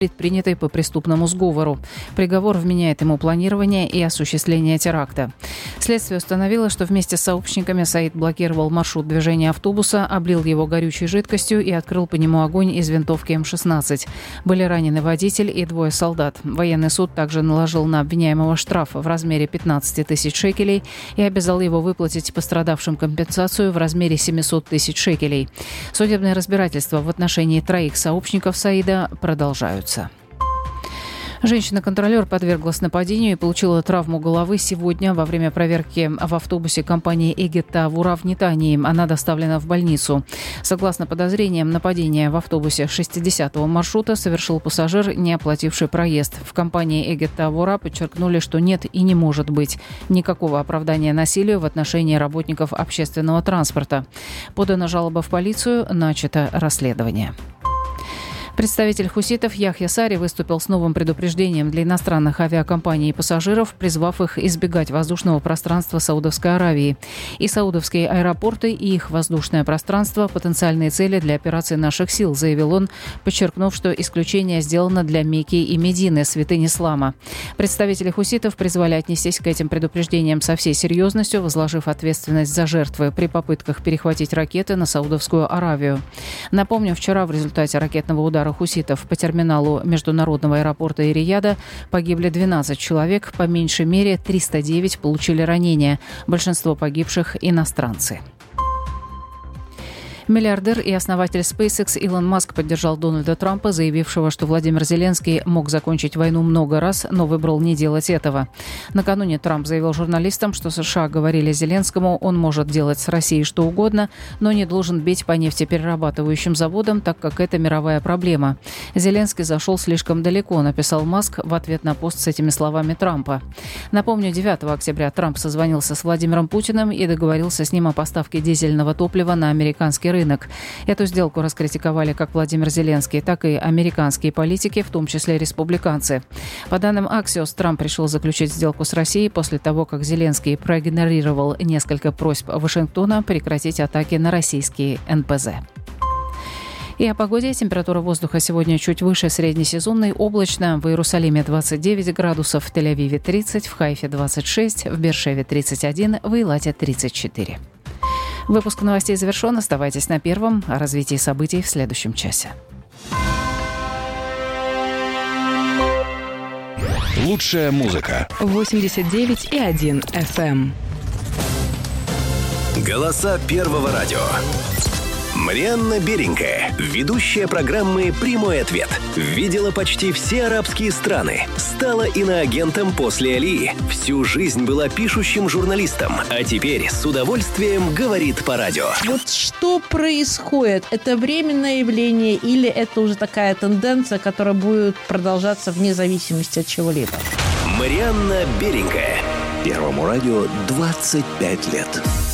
предпринятой по преступному сговору. Приговор вменяет ему планирование и осуществление теракта. Следствие установило, что вместе с сообщниками Саид блокировал маршрут движения автобуса, облил его горючей жидкостью и открыл по нему огонь из винтовки М-16. Были ранены водитель и 2 солдат. Военный суд также наложил на обвиняемого штраф в размере 15 тысяч шекелей и обязал его выплатить пострадавшим компенсацию в размере 700 тысяч шекелей. Судебное разбирательство в отношении 3 сообщников Саида продолжаются. Женщина-контролер подверглась нападению и получила травму головы сегодня во время проверки в автобусе компании «Эгет Таавура» в Нетании. Она доставлена в больницу. Согласно подозрениям, нападение в автобусе 60-го маршрута совершил пассажир, не оплативший проезд. В компании «Эгет Таавура» подчеркнули, что нет и не может быть никакого оправдания насилию в отношении работников общественного транспорта. Подана жалоба в полицию, начато расследование. Представитель хуситов Яхья Сари выступил с новым предупреждением для иностранных авиакомпаний и пассажиров, призвав их избегать воздушного пространства Саудовской Аравии. И саудовские аэропорты, и их воздушное пространство – потенциальные цели для операций наших сил, заявил он, подчеркнув, что исключение сделано для Мекки и Медины, святынь ислама. Представители хуситов призвали отнестись к этим предупреждениям со всей серьезностью, возложив ответственность за жертвы при попытках перехватить ракеты на Саудовскую Аравию. Напомню, вчера в результате ракетного удара хуситов по терминалу международного аэропорта Эр-Рияда погибли 12 человек, по меньшей мере 309 получили ранения. Большинство погибших – иностранцы. Миллиардер и основатель SpaceX Илон Маск поддержал Дональда Трампа, заявившего, что Владимир Зеленский мог закончить войну много раз, но выбрал не делать этого. Накануне Трамп заявил журналистам, что США говорили Зеленскому, он может делать с Россией что угодно, но не должен бить по нефтеперерабатывающим заводам, так как это мировая проблема. Зеленский зашел слишком далеко, написал Маск в ответ на пост с этими словами Трампа. Напомню, 9 октября Трамп созвонился с Владимиром Путиным и договорился с ним о поставке дизельного топлива на американский рынок. Эту сделку раскритиковали как Владимир Зеленский, так и американские политики, в том числе республиканцы. По данным Axios, Трамп решил заключить сделку с Россией после того, как Зеленский проигнорировал несколько просьб Вашингтона прекратить атаки на российские НПЗ. И о погоде. Температура воздуха сегодня чуть выше среднесезонной, облачно. В Иерусалиме 29 градусов, в Тель-Авиве 30, в Хайфе 26, в Беэр-Шеве 31, в Эйлате 34. Выпуск новостей завершен. Оставайтесь на Первом. О развитии событий в следующем часе. Лучшая музыка. 89,1 FM. Голоса Первого радио. Марианна Беренькая, ведущая программы «Прямой ответ». Видела почти все арабские страны. Стала иноагентом после Алии. Всю жизнь была пишущим журналистом. А теперь с удовольствием говорит по радио. Вот что происходит? Это временное явление или это уже такая тенденция, которая будет продолжаться вне зависимости от чего-либо? Марианна Беренькая. Первому радио 25 лет.